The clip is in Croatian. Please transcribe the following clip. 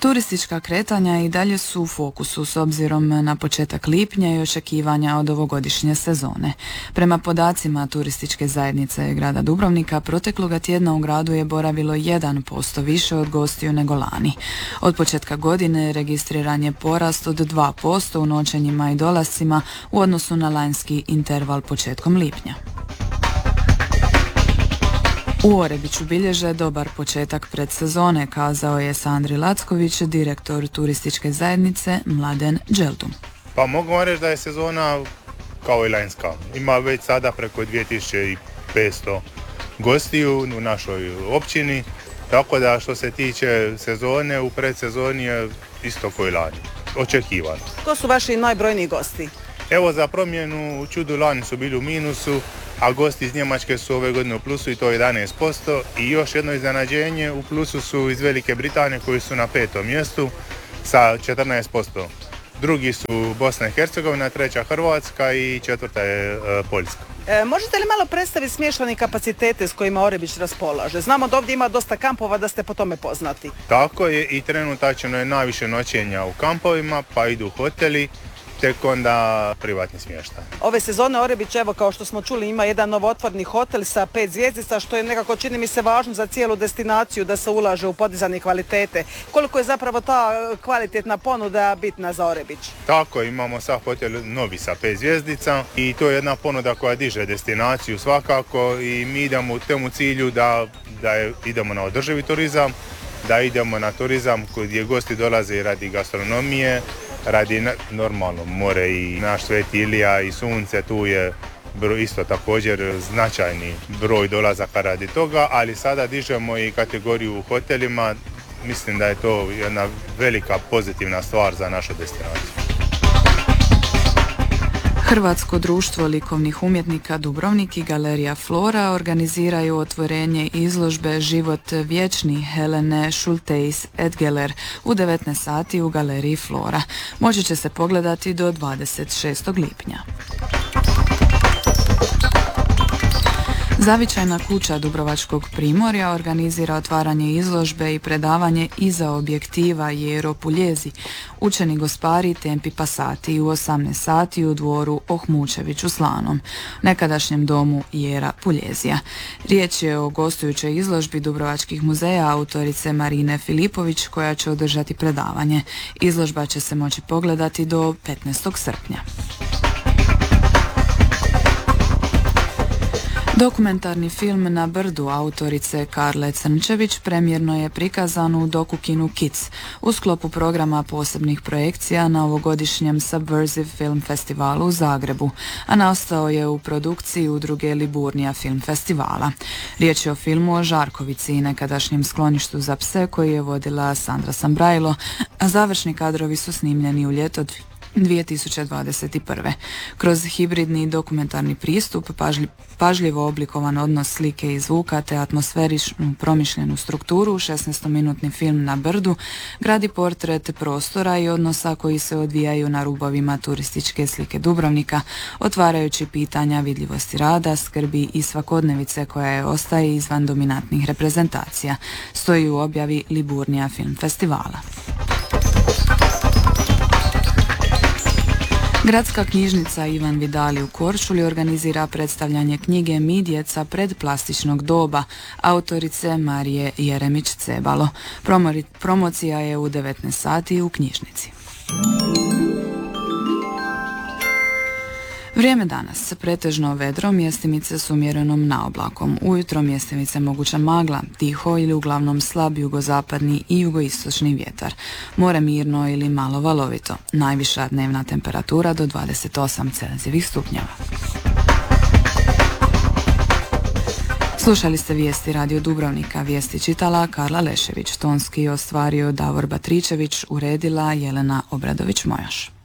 Turistička kretanja i dalje su u fokusu s obzirom na početak lipnja i očekivanja od ovogodišnje sezone. Prema podacima Turističke zajednice grada Dubrovnika, protekloga tjedna u gradu je boravilo 1% više od gostiju nego lani. Od početka godine registriran je porast od 2% u noćenjima i dolascima u odnosu na lanjski interval početkom lipnja. U Orebiću bilježe dobar početak predsezone, kazao je Sandri Lacković, direktor Turističke zajednice Mladen Đeldum. Pa mogu reći da je sezona kao i lanjska. Ima već sada preko 2500 gostiju u našoj općini, tako da što se tiče sezone, u predsezoni je isto koji lani. Očekivano. Ko su vaši najbrojniji gosti? Evo, za promjenu u čudu lani su bili u minusu, a gosti iz Njemačke su ove godine u plusu i to 11%. I još jedno iznenađenje, u plusu su iz Velike Britanije koji su na 5. mjestu sa 14%. Drugi su Bosna i Hercegovina, treća Hrvatska i četvrta je Poljska. Možete li malo predstaviti smještajne kapacitete s kojima Orebić raspolaže? Znamo da ovdje ima dosta kampova, da ste po tome poznati. Tako je, i trenutačno je najviše noćenja u kampovima, pa idu hoteli, tek onda privatni smještaj. Ove sezone Orebić, evo kao što smo čuli, ima jedan novotvorni hotel sa 5 zvjezdica, što je nekako, čini mi se, važno za cijelu destinaciju da se ulaže u podizanje kvalitete. Koliko je zapravo ta kvalitetna ponuda bitna za Orebić? Tako, imamo sad hotel novi sa 5 zvjezdica i to je jedna ponuda koja diže destinaciju svakako i mi idemo u temu cilju da idemo na održivi turizam, da idemo na turizam gdje gosti dolaze radi gastronomije, radi normalno more i naš Sveti Ilija i sunce, tu je isto također značajni broj dolazaka radi toga, ali sada dižemo i kategoriju u hotelima. Mislim da je to jedna velika pozitivna stvar za našu destinaciju. Hrvatsko društvo likovnih umjetnika Dubrovnik i Galerija Flora organiziraju otvorenje izložbe Život vječni Helene Schultheis-Edgeler u 19 sati u Galeriji Flora. Moći će se pogledati do 26. lipnja. Zavičajna kuća Dubrovačkog primorja organizira otvaranje izložbe i predavanje iza objektiva Jero Puljezi, učeni gospari Tempi Passati u 18 sati u dvoru Ohmučević u Slanom, nekadašnjem domu Jera Puljezija. Riječ je o gostujućoj izložbi Dubrovačkih muzeja autorice Marine Filipović koja će održati predavanje. Izložba će se moći pogledati do 15. srpnja. Dokumentarni film Na brdu autorice Karle Crnčević premijerno je prikazan u Dokukinu Kids u sklopu programa posebnih projekcija na ovogodišnjem Subversive Film Festivalu u Zagrebu, a nastao je u produkciji udruge Liburnija Film Festivala. Riječ je o filmu o Žarkovici i nekadašnjem skloništu za pse koji je vodila Sandra Sambrajlo, a završni kadrovi su snimljeni u ljeto 2021. Kroz hibridni dokumentarni pristup, pažljivo oblikovan odnos slike i zvuka te atmosferičnu promišljenu strukturu, 16-minutni film Na brdu gradi portret prostora i odnosa koji se odvijaju na rubovima turističke slike Dubrovnika, otvarajući pitanja vidljivosti rada, skrbi i svakodnevice koja je ostaje izvan dominantnih reprezentacija, stoji u objavi Liburnija Film Festivala. Gradska knjižnica Ivan Vidali u Korčuli organizira predstavljanje knjige Mi djeca predplastičnog doba autorice Marije Jeremić-Cebalo. Promocija je u 19 sati u knjižnici. Vrijeme danas, pretežno vedro, mjestimice s umjerenom naoblakom. Ujutro mjestimice moguća magla, tiho ili uglavnom slab jugozapadni i jugoistočni vjetar. More mirno ili malo valovito. Najviša dnevna temperatura do 28 Celzijevih stupnjeva. Slušali ste vijesti Radio Dubrovnika, vijesti čitala Karla Lešević, tonski ostvario Davor Batričević, uredila Jelena Obradović-Mojaš.